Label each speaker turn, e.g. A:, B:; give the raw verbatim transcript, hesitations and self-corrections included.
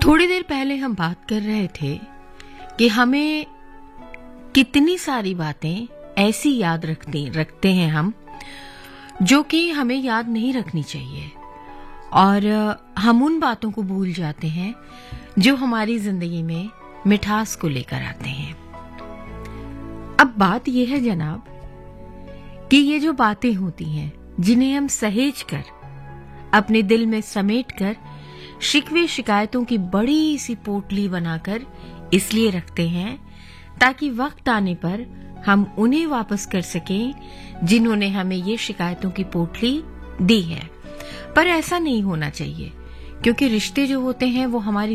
A: थोड़ी देर पहले हम बात कर रहे थे कि हमें कितनी सारी बातें ऐसी याद रखते रखते हैं हम जो कि हमें याद नहीं रखनी चाहिए, और हम उन बातों को भूल जाते हैं जो हमारी जिंदगी में मिठास को लेकर आते हैं। अब बात यह है जनाब कि ये जो बातें होती हैं जिन्हें हम सहेज कर अपने दिल में समेट कर शिकवे शिकायतों की बड़ी सी पोटली बनाकर इसलिए रखते हैं ताकि वक्त आने पर हम उन्हें वापस कर सकें जिन्होंने हमें ये शिकायतों की पोटली दी है। पर ऐसा नहीं होना चाहिए, क्योंकि रिश्ते जो होते हैं वो हमारी